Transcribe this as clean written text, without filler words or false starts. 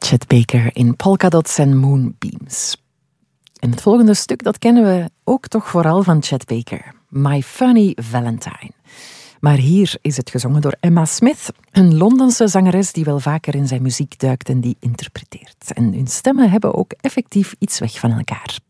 Chet Baker in Polka Dots en Moonbeams. En het volgende stuk, dat kennen we ook toch vooral van Chet Baker. My Funny Valentine. Maar hier is het gezongen door Emma Smith, een Londense zangeres die wel vaker in zijn muziek duikt en die interpreteert. En hun stemmen hebben ook effectief iets weg van elkaar.